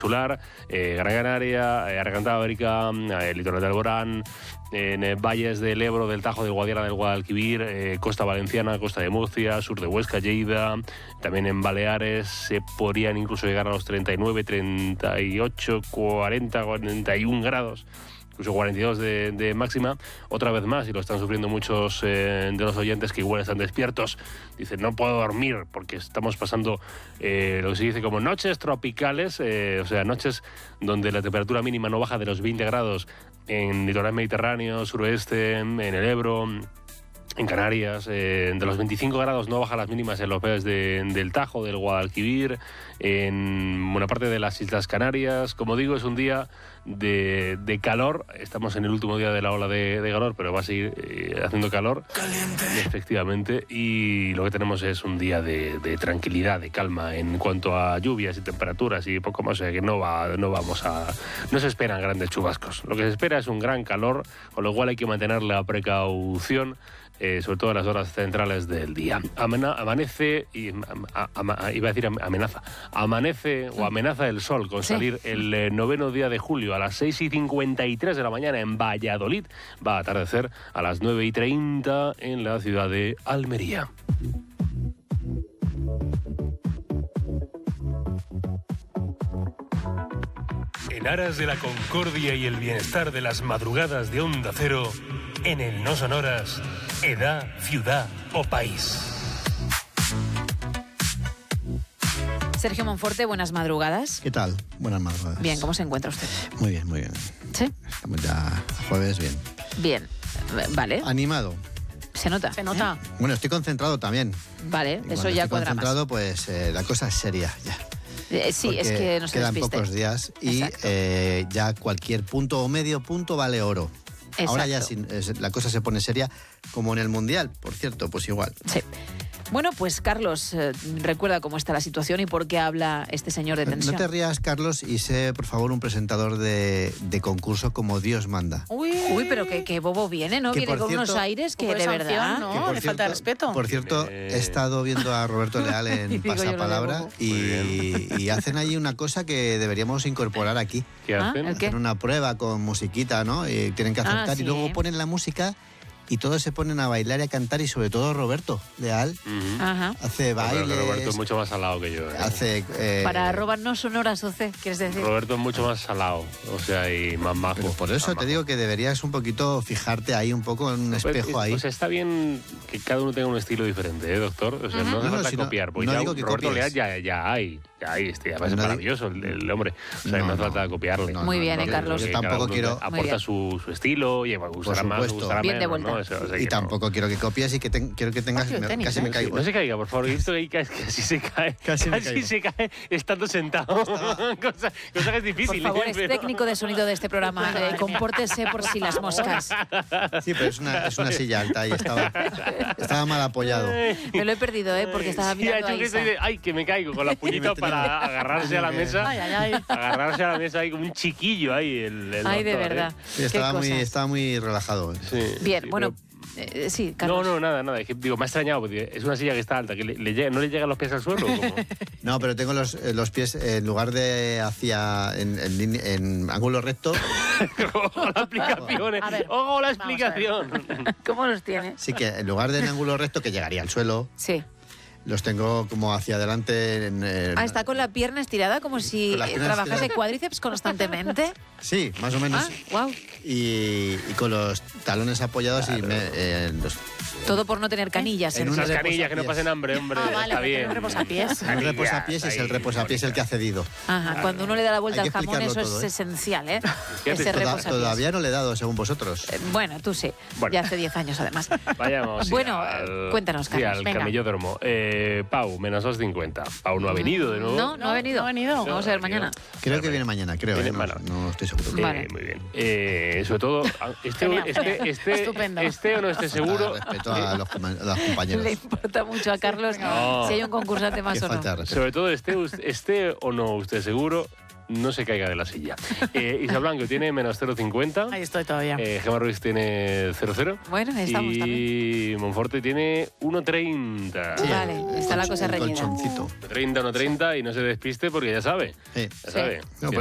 Gran Canaria, Arganda Ibérica, el litoral de Alborán, en valles del Ebro, del Tajo, del Guadiana, del Guadalquivir, costa valenciana, costa de Murcia, sur de Huesca, Lleida, también en Baleares se podrían incluso llegar a los 39, 38, 40, 41 grados. Incluso 42 de máxima, otra vez más, y lo están sufriendo muchos de los oyentes que igual están despiertos. Dicen, no puedo dormir porque estamos pasando lo que se dice como noches tropicales, o sea, noches donde la temperatura mínima no baja de los 20 grados en litoral mediterráneo, suroeste, en el Ebro, en Canarias, de los 25 grados no bajan las mínimas en los valles del Tajo, del Guadalquivir, en buena parte de las Islas Canarias. Como digo, es un día de calor. Estamos en el último día de la ola de calor, pero va a seguir haciendo calor. Caliente. Efectivamente. Y lo que tenemos es un día de tranquilidad, de calma en cuanto a lluvias y temperaturas y poco más. O sea que no se esperan grandes chubascos. Lo que se espera es un gran calor, con lo cual hay que mantener la precaución. Sobre todo en las horas centrales del día. Amanece, amenaza el sol con salir el 9º día de julio a las 6:53 de la mañana en Valladolid. Va a atardecer a las 9:30 en la ciudad de Almería. En aras de la concordia y el bienestar de las madrugadas de Onda Cero, en el No Sonoras, edad, ciudad o país. Sergio Monforte, buenas madrugadas. ¿Qué tal? Buenas madrugadas. Bien, ¿cómo se encuentra usted? Muy bien, muy bien. ¿Sí? Estamos ya a jueves, bien. Bien, vale. Animado. Se nota. Se nota. Bueno, estoy concentrado también. Vale, Y eso cuando ya estoy cuadra concentrado, pues la cosa es seria ya. Sí, Porque es que no se quedan despiste. pocos días y ya cualquier punto o medio punto vale oro. Exacto. Ahora ya la cosa se pone seria, como en el Mundial, por cierto, pues igual. Sí. Bueno, pues Carlos, recuerda cómo está la situación y por qué habla este señor de tensión. No te rías, Carlos, y sé, por favor, un presentador de concurso como Dios manda. Uy, pero qué bobo viene, ¿no? Que, viene por con unos cierto, aires que un poco de de verdad... sanción, ¿no? Le falta respeto. Por cierto, he estado viendo a Roberto Leal en Digo yo lo de Pasapalabra bobo. y hacen ahí una cosa que deberíamos incorporar aquí. ¿Qué hacen? ¿el qué? Hacen una prueba con musiquita, ¿no? Y tienen que acertar sí. y luego ponen la música y todos se ponen a bailar y a cantar y sobre todo Roberto Leal Ajá. hace bailes. Pero Roberto es mucho más salado que yo. Hace... Para robarnos sonoras, Oce, ¿quieres decir? Roberto es mucho más salado, o sea, y más majo. Pero por eso te digo que deberías un poquito fijarte ahí un poco en un espejo ahí. O sea, está bien que cada uno tenga un estilo diferente, ¿eh, doctor? O sea, no hace falta copiar, porque no ya digo que Roberto copies. Leal ya hay, además es No maravilloso el hombre. O sea, no hace falta copiarle. Muy bien, Carlos. Yo Cada tampoco uno quiero... aporta su estilo y gustará más, supuesto. gustará Bien de menos, ¿no? vuelta. O sea, Y que tampoco quiero que copies y que quiero que tengas... Partido de tenis, casi me caigo. No se caiga, por favor. He visto que casi se cae. Casi me caigo. se cae estando sentado. cosa que es difícil. Por favor, es pero- técnico de sonido de este programa. Compórtese por si las moscas. Sí, pero es una silla alta y estaba mal apoyado. Me lo he perdido, porque estaba Sí, ha mirando hecho a que Isa. estoy ay, que me caigo con la puñita para agarrarse a la mesa. Ay, ay, ay. Agarrarse a la mesa ahí como un chiquillo ahí. El Ay, de doctor, verdad. Sí, Qué cosas. estaba muy relajado. Sí, Bien, sí, bueno, sí, Carlos. No, nada. Es que, digo, me ha extrañado, porque es una silla que está alta, que no le llegan los pies al suelo. ¿O cómo? No, pero tengo los pies, en lugar de en ángulo recto, Ojo la explicación. A ver, Ojo la vamos a ver. explicación. ¿Cómo los tiene? sí que en lugar de en ángulo recto, que llegaría al suelo, Sí. los tengo como hacia adelante. Está con la pierna estirada como si Con la pierna trabajase estirada. cuádriceps constantemente. Sí, más o menos. Wow. Y con los talones apoyados y Todo por no tener canillas. En en una Esas canillas que no reposapiés. pasen hambre, hombre. Ah, vale, está porque bien. no reposapiés. un reposapiés es el reposapiés el que ha cedido. Ajá, cuando uno le da la vuelta Hay al que jamón, eso explicarlo todo, es esencial, ¿eh? Fíjate, Ese reposapiés. Todavía no le he dado, según vosotros. Bueno, tú sí. Bueno. Ya hace 10 años, además. Vayamos. Bueno, cuéntanos, Sí, Carlos, al venga. camellódromo. Pau, menos 2.50. Pau no ha venido de nuevo. No ha venido. No ha venido. Vamos a ver No ha mañana. venido. Creo que viene mañana, creo. Viene, no, bueno. no estoy seguro. Vale. Muy bien. Sobre todo, Genial. Estupendo. Esté o no esté seguro. Respeto a los compañeros. Le importa mucho a Carlos No. si hay un concursante más Qué o no. falta de respeto. Sobre todo, esté o no usted seguro, no se caiga de la silla. Isabel Blanco tiene menos 0,50. Ahí estoy todavía. Gemma Ruiz tiene 0,0. Bueno, ahí estamos también. Y Monforte tiene 1,30. Sí, Vale, está la cosa reñida. Colchoncito. 1,30 y no se despiste porque ya sabe. Sí. Ya sabe. No,